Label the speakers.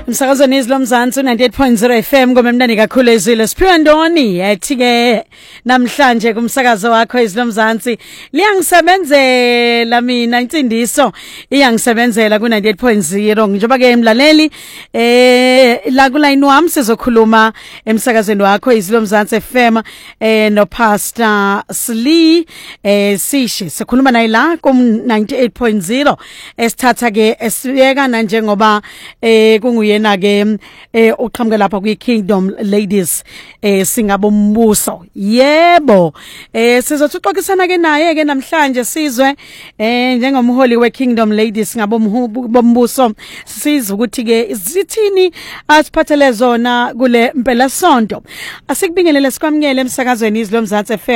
Speaker 1: Umsakazweni izlo Mzansi 98.0 FM ngomemnani kakhulu ezile Siphiwe Ndoni ethi ke namhlanje kumsakazo wakho izlo Mzansi liyangisebenzela mina insindiso iyangisebenzela ku 98.0 njengoba ke emlaleli la ku line wami sizokhuluma emsakazweni wakho izlo Mzansi FM no Pastor Slee Sishe sikhuluma naye la ku 98.0 esithatha ke esiyeka na njengoba kunguyena ke uqhamuke lapha kwi Kingdom Ladies singabombuso yebo sizoxoxisana ke naye ke namhlanje sizwe njengomholi we Kingdom Ladies ngabombuso sizwe ukuthi ke zithini asiphathele zona kule mpela sonto asikubingelele sikwamukele emsakazweni izlo Mzansi FM